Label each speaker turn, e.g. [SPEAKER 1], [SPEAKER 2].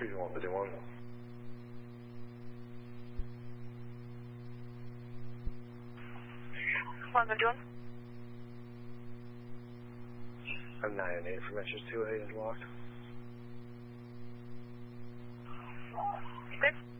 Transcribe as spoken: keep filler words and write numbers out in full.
[SPEAKER 1] What do you want to do on?
[SPEAKER 2] What am I doing?
[SPEAKER 1] I'm nine and eight for Message two A is locked.
[SPEAKER 2] Okay.